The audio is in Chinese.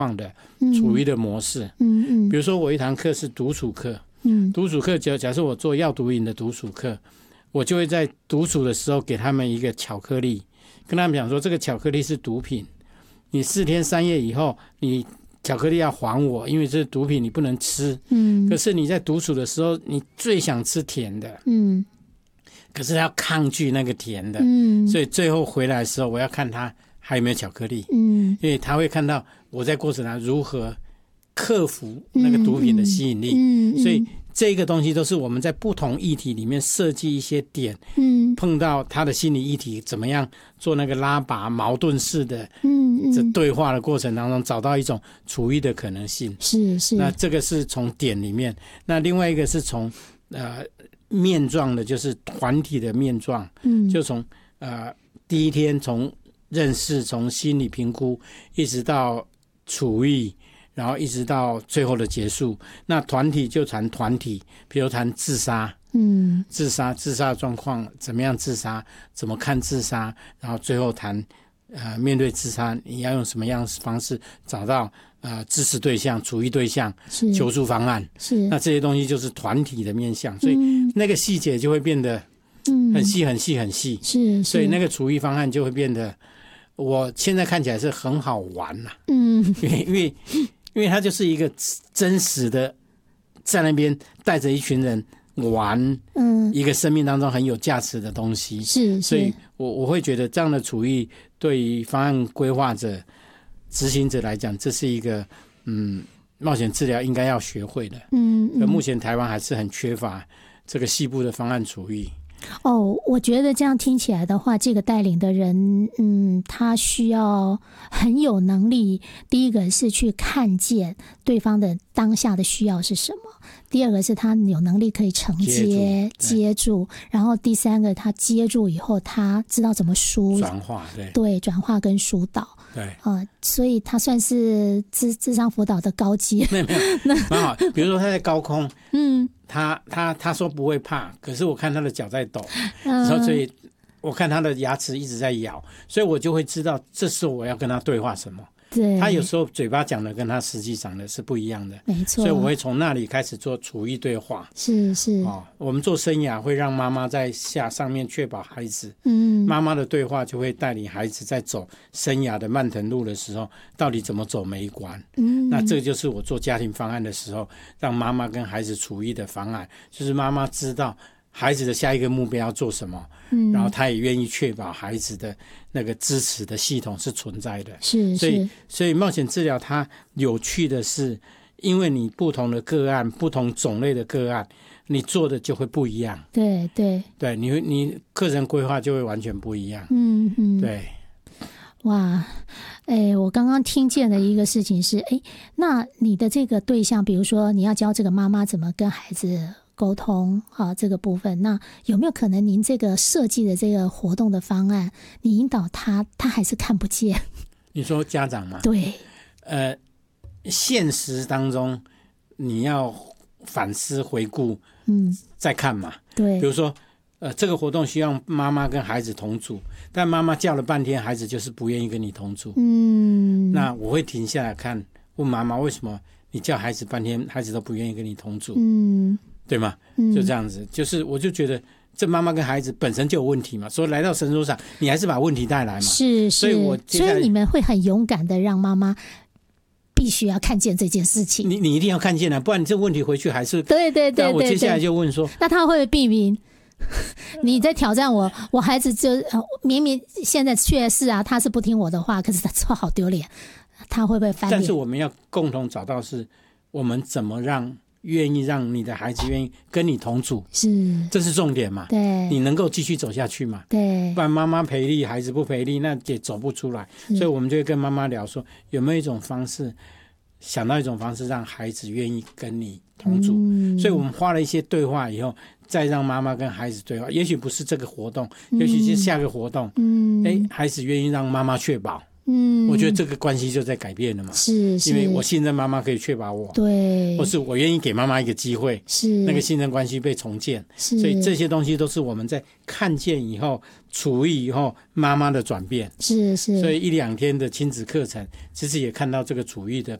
放的处遇的模式。比如说我一堂课是独处课，独处课假设我做药毒瘾的独处课，我就会在独处的时候给他们一个巧克力，跟他们讲说这个巧克力是毒品，你4天3夜以后你巧克力要还我，因为这是毒品你不能吃。可是你在独处的时候你最想吃甜的，可是他要抗拒那个甜的，所以最后回来的时候我要看他还有没有巧克力，因为他会看到我在过程中如何克服那个毒品的吸引力，所以这个东西都是我们在不同议题里面设计一些点，碰到他的心理议题怎么样做那个拉拔矛盾式的这对话的过程当中找到一种处遇的可能性。是那这个是从点里面，那另外一个是从面状的，就是团体的面状，就从第一天从认识，从心理评估一直到处遇，然后一直到最后的结束。那团体就谈团体，比如谈自杀，自杀的状况怎么样，自杀怎么看自杀，然后最后谈面对自杀你要用什么样的方式找到支持对象、处遇对象、求助方案，那这些东西就是团体的面向，所以那个细节就会变得很细很细很细，所以那个处遇方案就会变得我现在看起来是很好玩啦，因为它就是一个真实的在那边带着一群人玩一个生命当中很有价值的东西，所以我会觉得这样的处遇对于方案规划者、执行者来讲，这是一个冒险治疗应该要学会的。目前台湾还是很缺乏这个细部的方案处遇。 我觉得这样听起来的话，这个带领的人他需要很有能力，第一个是去看见对方的当下的需要是什么，第二个是他有能力可以承接住，然后第三个他接住以后他知道怎么转化， 对转化跟疏导，所以他算是諮商辅导的高阶。 没有蛮好。比如说他在高空他说不会怕，可是我看他的脚在抖，所以我看他的牙齿一直在咬，所以我就会知道这时候我要跟他对话什么。他有时候嘴巴讲的跟他实际讲的是不一样的，没错，所以我会从那里开始做处遇对话。我们做生涯会让妈妈在上面确保孩子，妈妈的对话就会带领孩子在走生涯的漫腾路的时候到底怎么走每一关。那这个就是我做家庭方案的时候让妈妈跟孩子处遇的方案，就是妈妈知道孩子的下一个目标要做什么，然后他也愿意确保孩子的那个支持的系统是存在的。所以冒险治疗它有趣的是，因为你不同的个案、不同种类的个案，你做的就会不一样。对，你课程规划就会完全不一样。对。 哇，我刚刚听见的一个事情是，那你的这个对象，比如说你要教这个妈妈怎么跟孩子沟通这个部分，那有没有可能您这个设计的这个活动的方案，你引导他还是看不见？ 你说家长吗？ 对， 现实当中你要反思回顾，再看嘛。对，比如说这个活动希望妈妈跟孩子同住，但妈妈叫了半天，孩子就是不愿意跟你同住。那我会停下来看，问妈妈为什么你叫孩子半天，孩子都不愿意跟你同住。对吗？就这样子，就是我就觉得这妈妈跟孩子本身就有问题嘛，所以来到神桌上你还是把问题带来嘛。所以你们会很勇敢的让妈妈必须要看见这件事情。 你一定要看见啊，不然你这问题回去还是对。 我接下来就问说， 那他会不会避免你在挑战我孩子就明明现在确实啊，他是不听我的话，可是他说好丢脸，他会不会翻脸？ 但是我们要共同找到是我们怎么愿意让你的孩子愿意跟你同住，这是重点嘛？对，你能够继续走下去嘛？对，不然妈妈赔力，孩子不赔力，那也走不出来。所以我们就会跟妈妈聊说，有没有一种方式，想到一种方式让孩子愿意跟你同住。所以我们花了一些对话以后，再让妈妈跟孩子对话，也许不是这个活动，也许是下个活动。孩子愿意让妈妈确保。 我觉得这个关系就在改变了嘛。 是， 因为我信任妈妈可以确保我， 对， 或是我愿意给妈妈一个机会， 是那个信任关系被重建。所以这些东西都是我们在看见以后、处理以后妈妈的转变。 是， 所以1-2天的亲子课程，其实也看到这个处遇的